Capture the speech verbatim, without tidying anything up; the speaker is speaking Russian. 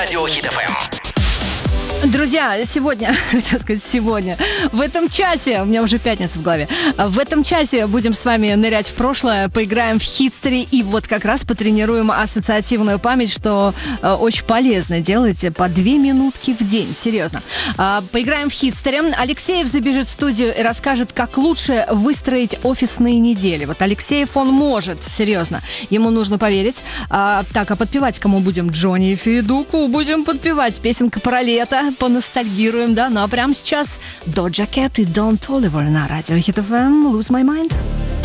Радио Хит эф эм. Друзья, сегодня, хотел сказать сегодня, в этом часе, у меня уже пятница в голове, в этом часе будем с вами нырять в прошлое, поиграем в хитстери и вот как раз потренируем ассоциативную память, что э, очень полезно делать по две минутки в день, серьезно. Э, поиграем в хитстери. Алексеев забежит в студию и расскажет, как лучше выстроить офисные недели. Вот Алексеев, он может, серьезно, ему нужно поверить. Э, так, а подпевать кому будем? Джонни и Федуку будем подпевать. Песенка про лето. Поностальгируем, да? Ну а прямо сейчас Doja Cat и Don Toliver на радио Хит эф эм. Lose My Mind.